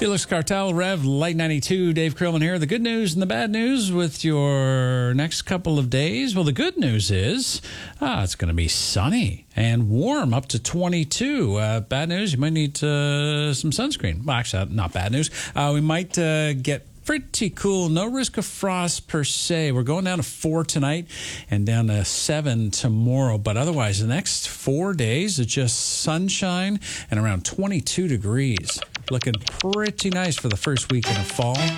Felix Cartel, Rev, Light 92, Dave Krillman here. The good news and the bad news with your next couple of days. Well, the good news is it's going to be sunny and warm up to 22. Bad news, you might need some sunscreen. Well, actually, not bad news. We might get pretty cool. No risk of frost per se. We're going down to 4 tonight and down to 7 tomorrow. But otherwise, the next 4 days are just sunshine and around 22 degrees. Looking pretty nice for the first weekend of fall.